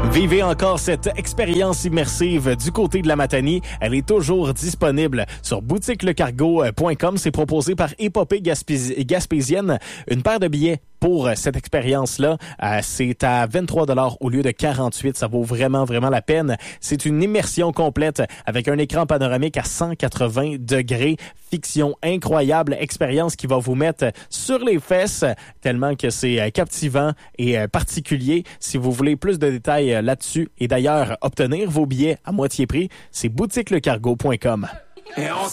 Vivez encore cette expérience immersive du côté de la Matanie. Elle est toujours disponible sur boutiquelecargo.com. C'est proposé par Épopée Gaspésienne. Une paire de billets pour cette expérience-là, c'est à 23 $ au lieu de 48. Ça vaut vraiment, vraiment la peine. C'est une immersion complète avec un écran panoramique à 180 degrés. Fiction incroyable, expérience qui va vous mettre sur les fesses tellement que c'est captivant et particulier. Si vous voulez plus de détails là-dessus et d'ailleurs obtenir vos billets à moitié prix, c'est boutiquelecargo.com.